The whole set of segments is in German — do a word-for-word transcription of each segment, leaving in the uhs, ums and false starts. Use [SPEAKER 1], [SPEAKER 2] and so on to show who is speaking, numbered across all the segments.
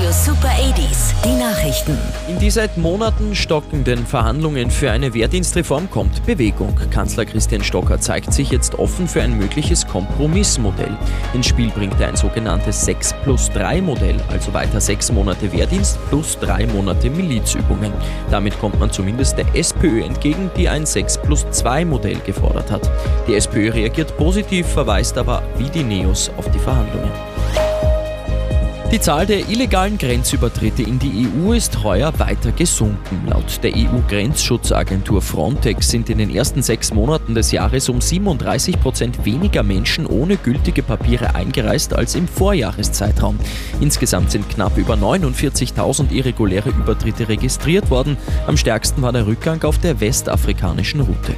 [SPEAKER 1] Radio Super achtziger, die Nachrichten.
[SPEAKER 2] In die seit Monaten stockenden Verhandlungen für eine Wehrdienstreform kommt Bewegung. Kanzler Christian Stocker zeigt sich jetzt offen für ein mögliches Kompromissmodell. Ins Spiel bringt er ein sogenanntes sechs plus drei Modell, also weiter sechs Monate Wehrdienst plus drei Monate Milizübungen. Damit kommt man zumindest der SPÖ entgegen, die ein sechs plus zwei Modell gefordert hat. Die SPÖ reagiert positiv, verweist aber wie die Neos auf die Verhandlungen. Die Zahl der illegalen Grenzübertritte in die E U ist heuer weiter gesunken. Laut der E U-Grenzschutzagentur Frontex sind in den ersten sechs Monaten des Jahres um siebenunddreißig Prozent weniger Menschen ohne gültige Papiere eingereist als im Vorjahreszeitraum. Insgesamt sind knapp über neunundvierzigtausend irreguläre Übertritte registriert worden. Am stärksten war der Rückgang auf der westafrikanischen Route.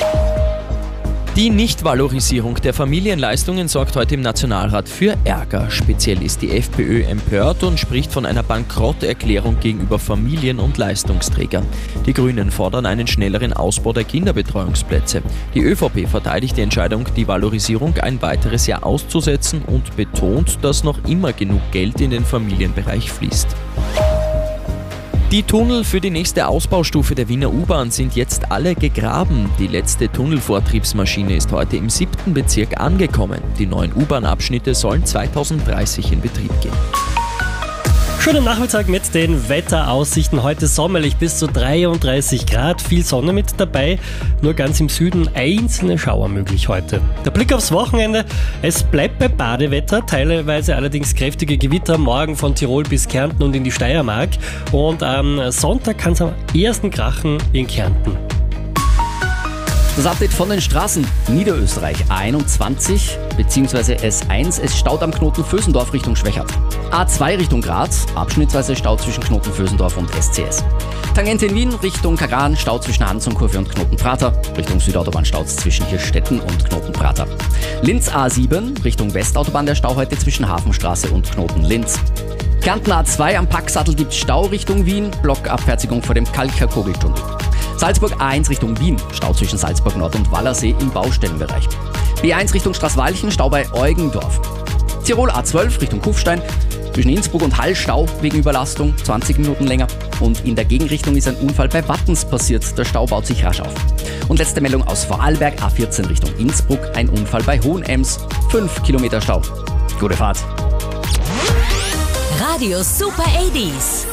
[SPEAKER 2] Die Nichtvalorisierung der Familienleistungen sorgt heute im Nationalrat für Ärger. Speziell ist die FPÖ empört und spricht von einer Bankrotterklärung gegenüber Familien und Leistungsträgern. Die Grünen fordern einen schnelleren Ausbau der Kinderbetreuungsplätze. Die ÖVP verteidigt die Entscheidung, die Valorisierung ein weiteres Jahr auszusetzen und betont, dass noch immer genug Geld in den Familienbereich fließt. Die Tunnel für die nächste Ausbaustufe der Wiener U-Bahn sind jetzt alle gegraben. Die letzte Tunnelvortriebsmaschine ist heute im siebten Bezirk angekommen. Die neuen U-Bahn-Abschnitte sollen zweitausenddreißig in Betrieb gehen.
[SPEAKER 3] Schönen Nachmittag mit den Wetteraussichten. Heute sommerlich bis zu dreiunddreißig Grad, viel Sonne mit dabei. Nur ganz im Süden einzelne Schauer möglich heute. Der Blick aufs Wochenende. Es bleibt bei Badewetter, teilweise allerdings kräftige Gewitter morgen von Tirol bis Kärnten und in die Steiermark. Und am Sonntag kann es am ersten krachen in Kärnten.
[SPEAKER 4] Das Update von den Straßen. Niederösterreich A einundzwanzig bzw. S eins. Es staut am Knoten Vösendorf Richtung Schwächert. A zwei Richtung Graz. Abschnittsweise Stau zwischen Knoten Vösendorf und S C S. Tangente in Wien Richtung Kagran. Stau zwischen Hansonkurve und Knoten Prater. Richtung Südautobahn Stau zwischen Hirstetten und Knoten Prater. Linz A sieben Richtung Westautobahn. Der Stau heute zwischen Hafenstraße und Knoten Linz. Kärnten A zwei am Packsattel gibt Stau Richtung Wien. Blockabfertigung vor dem Kalcher Kogeltunnel. Salzburg A eins Richtung Wien, Stau zwischen Salzburg Nord und Wallersee im Baustellenbereich. B eins Richtung Straßwalchen, Stau bei Eugendorf. Tirol A zwölf Richtung Kufstein, zwischen Innsbruck und Hall Stau wegen Überlastung, zwanzig Minuten länger. Und in der Gegenrichtung ist ein Unfall bei Wattens passiert, der Stau baut sich rasch auf. Und letzte Meldung aus Vorarlberg, A vierzehn Richtung Innsbruck, ein Unfall bei Hohenems, fünf Kilometer Stau. Gute Fahrt.
[SPEAKER 1] Radio Super achtziger.